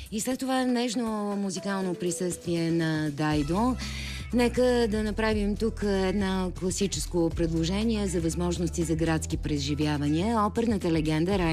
И след това нежно музикално присъствие на Дайдо. Нека да направим тук едно класическо предложение за възможности за градски преживявания. Оперната легенда